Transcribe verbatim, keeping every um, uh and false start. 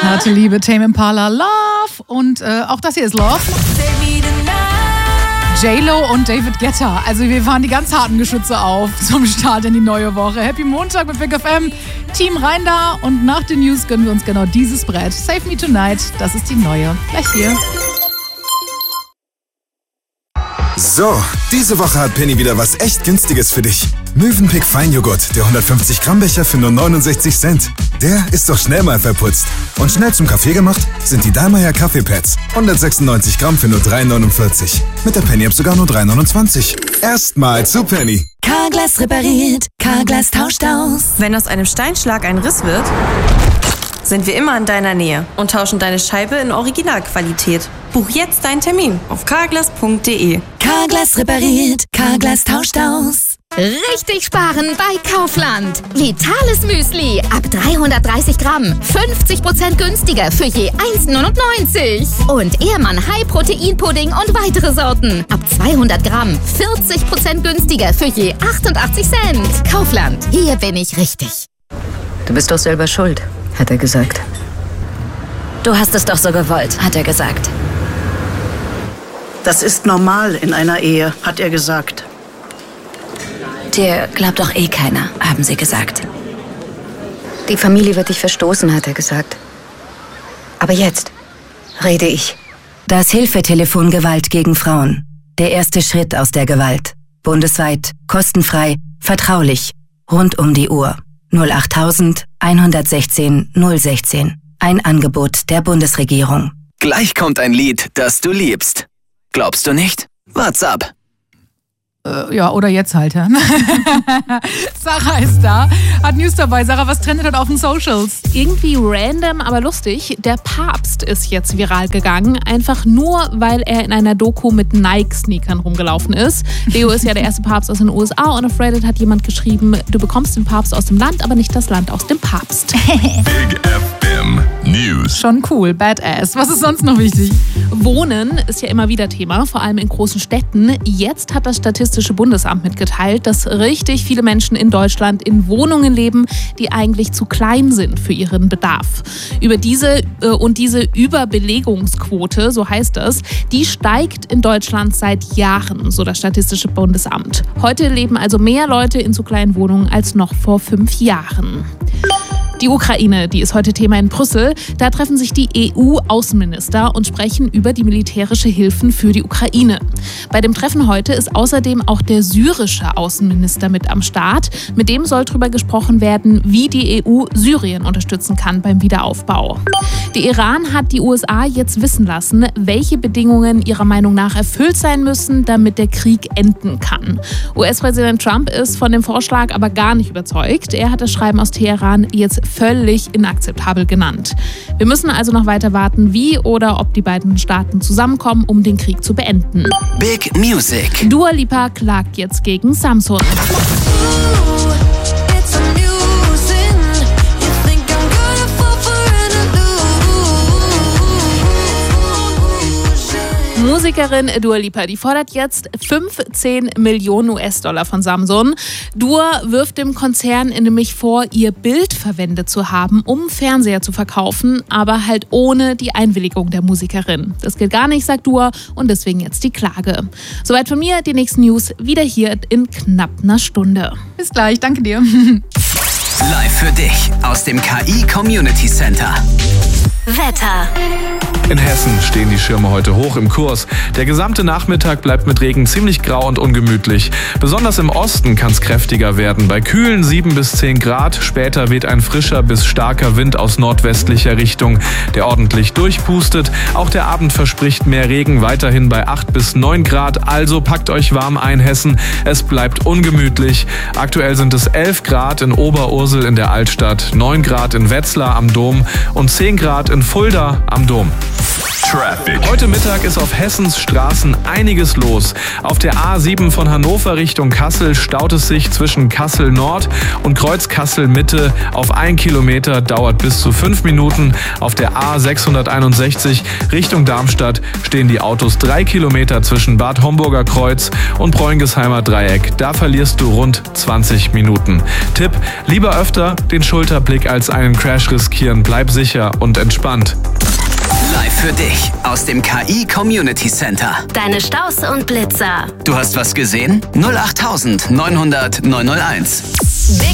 Harte Liebe, Tame Impala, Love. Und äh, auch das hier ist Love. J-Lo und David Guetta. Also wir fahren die ganz harten Geschütze auf zum Start in die neue Woche. Happy Montag mit Big F M. Team rein da. Und nach den News gönnen wir uns genau dieses Brett. Save Me Tonight, das ist die neue. Gleich hier. So, diese Woche hat Penny wieder was echt Günstiges für dich. Mövenpick Feinjoghurt, der hundertfünfzig Gramm Becher für nur neunundsechzig Cent. Der ist doch schnell mal verputzt. Und schnell zum Kaffee gemacht sind die Dallmayr Kaffeepads. hundertsechsundneunzig Gramm für nur drei neunundvierzig. Mit der Penny-App sogar nur drei neunundzwanzig. Erstmal zu Penny. Carglass repariert, Carglass tauscht aus. Wenn aus einem Steinschlag ein Riss wird, sind wir immer in deiner Nähe und tauschen deine Scheibe in Originalqualität. Buch jetzt deinen Termin auf carglass punkt de. Carglass repariert, Carglass tauscht aus. Richtig sparen bei Kaufland. Vitales Müsli ab dreihundertdreißig Gramm. fünfzig Prozent günstiger für je eins neunundneunzig. Und Ehrmann High Protein Pudding und weitere Sorten ab zweihundert Gramm. vierzig Prozent günstiger für je achtundachtzig Cent. Kaufland, hier bin ich richtig. Du bist doch selber schuld, hat er gesagt. Du hast es doch so gewollt, hat er gesagt. Das ist normal in einer Ehe, hat er gesagt. Dir glaubt doch eh keiner, haben sie gesagt. Die Familie wird dich verstoßen, hat er gesagt. Aber jetzt rede ich. Das Hilfetelefon Gewalt gegen Frauen. Der erste Schritt aus der Gewalt. Bundesweit, kostenfrei, vertraulich, rund um die Uhr. null achttausend, hundertsechzehn, null sechzehn. Ein Angebot der Bundesregierung. Gleich kommt ein Lied, das du liebst. Glaubst du nicht? What's up? Äh, ja, oder jetzt halt. Ja. Sarah ist da, hat News dabei. Sarah, was trendet heute auf den Socials? Irgendwie random, aber lustig. Der Papst ist jetzt viral gegangen. Einfach nur, weil er in einer Doku mit Nike-Sneakern rumgelaufen ist. Leo ist ja der erste Papst aus den U S A und auf Reddit hat jemand geschrieben, du bekommst den Papst aus dem Land, aber nicht das Land aus dem Papst. Big F M News. Schon cool, badass. Was ist sonst noch wichtig? Wohnen ist ja immer wieder Thema, vor allem in großen Städten. Jetzt hat das Statistische Bundesamt mitgeteilt, dass richtig viele Menschen in Deutschland in Wohnungen leben, die eigentlich zu klein sind für ihren Bedarf. Über diese äh, und diese Überbelegungsquote, so heißt es, die steigt in Deutschland seit Jahren, so das Statistische Bundesamt. Heute leben also mehr Leute in zu kleinen Wohnungen als noch vor fünf Jahren. Die Ukraine, die ist heute Thema in Brüssel. Da treffen sich die E U-Außenminister und sprechen über die militärische Hilfen für die Ukraine. Bei dem Treffen heute ist außerdem auch der syrische Außenminister mit am Start. Mit dem soll darüber gesprochen werden, wie die E U Syrien unterstützen kann beim Wiederaufbau. Der Iran hat die U S A jetzt wissen lassen, welche Bedingungen ihrer Meinung nach erfüllt sein müssen, damit der Krieg enden kann. U S-Präsident Trump ist von dem Vorschlag aber gar nicht überzeugt. Er hat das Schreiben aus Teheran jetzt völlig inakzeptabel genannt. Wir müssen also noch weiter warten, wie oder ob die beiden Staaten zusammenkommen, um den Krieg zu beenden. Big Music. Dua Lipa klagt jetzt gegen Samsung. Musikerin Dua Lipa, die fordert jetzt fünfzehn Millionen U S-Dollar von Samsung. Dua wirft dem Konzern nämlich vor, ihr Bild verwendet zu haben, um Fernseher zu verkaufen, aber halt ohne die Einwilligung der Musikerin. Das geht gar nicht, sagt Dua, und deswegen jetzt die Klage. Soweit von mir, die nächsten News wieder hier in knapp einer Stunde. Bis gleich, danke dir. Live für dich aus dem K I Community Center. Wetter. In Hessen stehen die Schirme heute hoch im Kurs. Der gesamte Nachmittag bleibt mit Regen ziemlich grau und ungemütlich. Besonders im Osten kann es kräftiger werden. Bei kühlen sieben bis zehn Grad. Später weht ein frischer bis starker Wind aus nordwestlicher Richtung, der ordentlich durchpustet. Auch der Abend verspricht mehr Regen, weiterhin bei acht bis neun Grad. Also packt euch warm ein, Hessen. Es bleibt ungemütlich. Aktuell sind es elf Grad in Oberursel in der Altstadt, neun Grad in Wetzlar am Dom und zehn Grad in Fulda am Dom. Traffic. Heute Mittag ist auf Hessens Straßen einiges los. Auf der A sieben von Hannover Richtung Kassel staut es sich zwischen Kassel Nord und Kreuz Kassel Mitte auf ein Kilometer, dauert bis zu fünf Minuten. Auf der A sechshunderteinundsechzig Richtung Darmstadt stehen die Autos drei Kilometer zwischen Bad Homburger Kreuz und Bräungesheimer Dreieck. Da verlierst du rund zwanzig Minuten. Tipp: lieber öfter den Schulterblick als einen Crash riskieren. Bleib sicher und entspannt. Live für dich aus dem K I Community Center. Deine Staus und Blitzer. Du hast was gesehen? null acht neunhundert neunhunderteins. Big